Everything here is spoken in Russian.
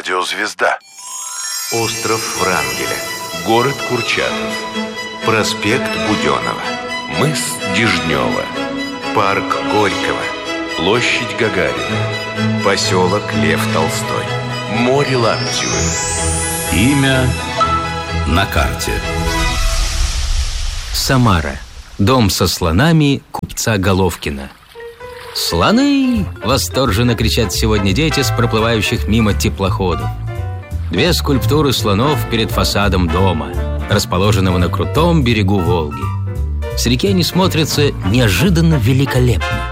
Радиозвезда. Остров Врангеля. Город Курчатов. Проспект Буденова. Мыс Дежнева. Парк Горького. Площадь Гагарина. Поселок Лев Толстой. Море Лаптевы. Имя на карте. Самара. Дом со слонами купца Головкина. «Слоны!» – восторженно кричат сегодня дети с проплывающих мимо теплоходов. Две скульптуры слонов перед фасадом дома, расположенного на крутом берегу Волги. С реки они смотрятся неожиданно великолепно.